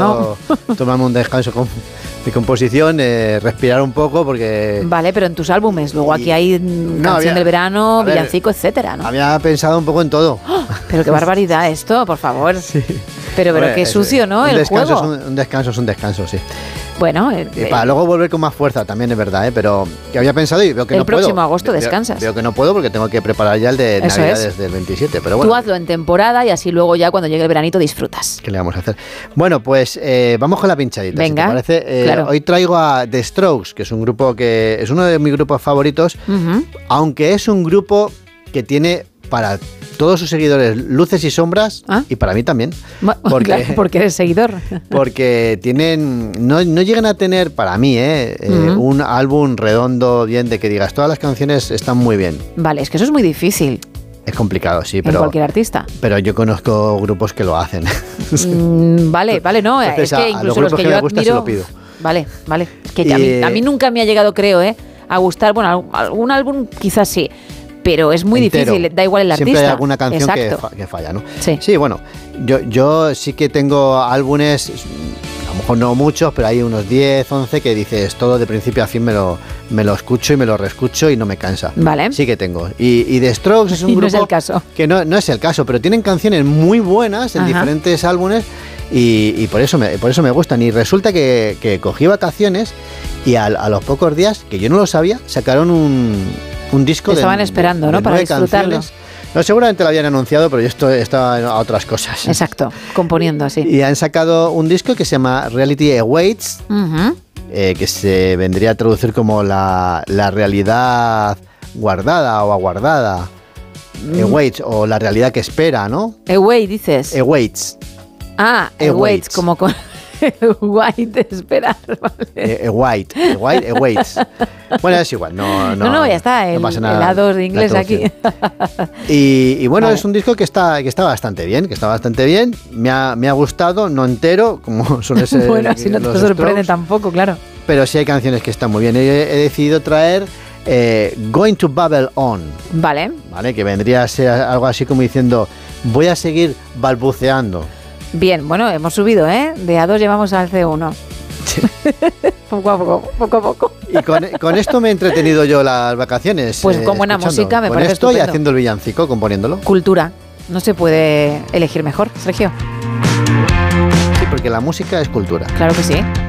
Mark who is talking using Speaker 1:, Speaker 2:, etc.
Speaker 1: necesito tomarme un descanso de composición, respirar un poco porque...
Speaker 2: Vale, pero en tus álbumes, luego aquí hay canción del verano, villancico, etcétera, ¿no?
Speaker 1: Había pensado un poco en todo.
Speaker 2: ¡Oh! Pero qué barbaridad esto, por favor.
Speaker 1: Sí.
Speaker 2: Pero qué sucio, ¿no? El juego.
Speaker 1: Un descanso es un descanso, sí.
Speaker 2: Bueno,
Speaker 1: y para luego volver con más fuerza también es verdad, pero que había pensado y veo que no puedo.
Speaker 2: El próximo agosto descansas.
Speaker 1: Veo que no puedo porque tengo que preparar ya el de Navidades del 27, pero bueno.
Speaker 2: Tú hazlo en temporada y así luego ya cuando llegue el veranito disfrutas.
Speaker 1: ¿Qué le vamos a hacer? Bueno, pues vamos con la pinchadita.
Speaker 2: Venga,
Speaker 1: si te parece.
Speaker 2: claro.
Speaker 1: Hoy traigo a The Strokes, que es un grupo que es uno de mis grupos favoritos, aunque es un grupo que tiene para todos sus seguidores luces y sombras, y para mí también.
Speaker 2: Porque eres seguidor.
Speaker 1: Porque no llegan a tener, para mí, un álbum redondo, bien, de que digas, todas las canciones están muy bien.
Speaker 2: Vale, es que eso es muy difícil.
Speaker 1: Es complicado, sí, pero...
Speaker 2: En cualquier artista.
Speaker 1: Pero yo conozco grupos que lo hacen.
Speaker 2: Vale, no, entonces, es que incluso los que yo admiro...
Speaker 1: Se lo pido.
Speaker 2: Vale, que a mí nunca me ha llegado, creo, a gustar, bueno, algún álbum quizás sí, pero es muy
Speaker 1: entero.
Speaker 2: Difícil, da igual el artista.
Speaker 1: Siempre hay alguna canción que falla, ¿no?
Speaker 2: Sí,
Speaker 1: bueno, yo sí que tengo álbumes, a lo mejor no muchos, pero hay unos 10, 11 que dices, todo de principio a fin me lo escucho y me lo reescucho y no me cansa.
Speaker 2: Vale.
Speaker 1: Sí que tengo. Y The Strokes es un grupo
Speaker 2: no es el caso.
Speaker 1: Que no es el caso, pero tienen canciones muy buenas en diferentes álbumes y por eso me gustan. Y resulta que cogí vacaciones y a los pocos días, que yo no lo sabía, sacaron un disco
Speaker 2: estaban esperando,
Speaker 1: de
Speaker 2: ¿no? Para disfrutarlo.
Speaker 1: Canciones. No, seguramente lo habían anunciado, pero yo estaba a otras cosas.
Speaker 2: Exacto, componiendo así.
Speaker 1: Y han sacado un disco que se llama Reality Awaits, que se vendría a traducir como la realidad guardada o aguardada. Awaits, o la realidad que espera, ¿no?
Speaker 2: Await, dices.
Speaker 1: Awaits.
Speaker 2: Awaits, como con... White, esperar,
Speaker 1: vale. Awaits. Bueno, es igual, no,
Speaker 2: ya está,
Speaker 1: no pasa nada,
Speaker 2: el A2 de inglés aquí.
Speaker 1: Y bueno, vale. Es un disco que está bastante bien, me ha gustado, no entero, como suele ser.
Speaker 2: Bueno, así no te sorprende tampoco, claro.
Speaker 1: Pero sí hay canciones que están muy bien. He decidido traer Going to Babble On.
Speaker 2: Vale,
Speaker 1: que vendría a ser algo así como diciendo, voy a seguir balbuceando.
Speaker 2: Bien, bueno, hemos subido, De A2 llevamos al C1. Sí. poco a poco.
Speaker 1: Y con esto me he entretenido yo las vacaciones.
Speaker 2: Pues con buena música, me
Speaker 1: con
Speaker 2: parece
Speaker 1: esto
Speaker 2: estupendo.
Speaker 1: Y haciendo el villancico, componiéndolo.
Speaker 2: Cultura. No se puede elegir mejor, Sergio.
Speaker 1: Sí, porque la música es cultura.
Speaker 2: Claro que sí.